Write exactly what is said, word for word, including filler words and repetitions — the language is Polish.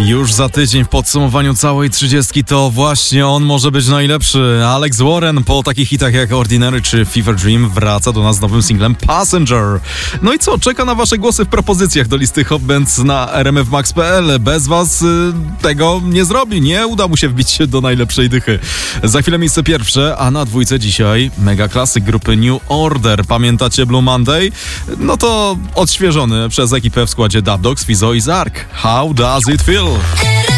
Już za tydzień w podsumowaniu całej trzydziestki to właśnie on może być najlepszy. Alex Warren po takich hitach jak Ordinary czy Fever Dream wraca do nas z nowym singlem Passenger. No i co? Czeka na wasze głosy w propozycjach do listy Hot Bands na r m f max kropka p l. Bez was y, tego nie zrobi. Nie uda mu się wbić się do najlepszej dychy. Za chwilę miejsce pierwsze, a na dwójce dzisiaj mega klasyk grupy New Order. Pamiętacie Blue Monday? No to odświeżony przez ekipę w składzie Dub Dogs, Fizo i Zark. How does it feel?